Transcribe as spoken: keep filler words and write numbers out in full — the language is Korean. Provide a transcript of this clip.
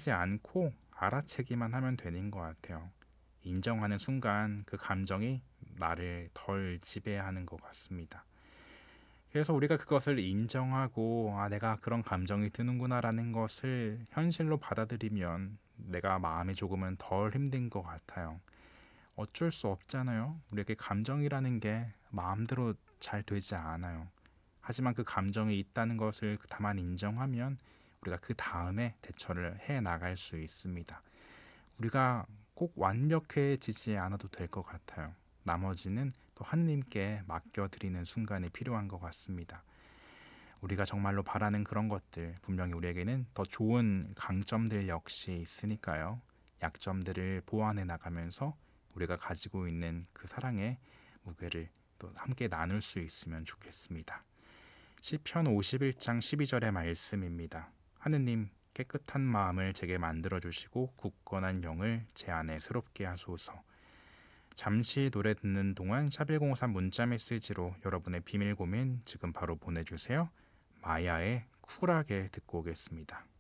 인정하지 않고 알아채기만 하면 되는 것 같아요. 인정하는 순간 그 감정이 나를 덜 지배하는 것 같습니다. 그래서 우리가 그것을 인정하고 아, 내가 그런 감정이 드는구나라는 것을 현실로 받아들이면 내가 마음이 조금은 덜 힘든 것 같아요. 어쩔 수 없잖아요. 우리에게 감정이라는 게 마음대로 잘 되지 않아요. 하지만 그 감정이 있다는 것을 다만 인정하면 우리가 그 다음에 대처를 해 나갈 수 있습니다. 우리가 꼭 완벽해지지 않아도 될 것 같아요. 나머지는 또 하느님께 맡겨드리는 순간이 필요한 것 같습니다. 우리가 정말로 바라는 그런 것들, 분명히 우리에게는 더 좋은 강점들 역시 있으니까요. 약점들을 보완해 나가면서 우리가 가지고 있는 그 사랑의 무게를 또 함께 나눌 수 있으면 좋겠습니다. 시편 오십일 장 십이 절의 말씀입니다. 하느님, 깨끗한 마음을 제게 만들어 주시고 굳건한 영을 제 안에 새롭게 하소서. 잠시 노래 듣는 동안 샵일공오삼 문자 메시지로 여러분의 비밀 고민 지금 바로 보내주세요. 마야의 쿨하게 듣고 오겠습니다.